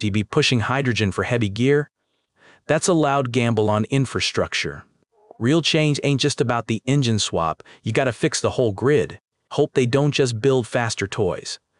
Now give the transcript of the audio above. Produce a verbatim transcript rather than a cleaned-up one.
Do you be pushing hydrogen for heavy gear? That's a loud gamble on infrastructure. Real change ain't just about the engine swap, you gotta fix the whole grid. Hope they don't just build faster toys.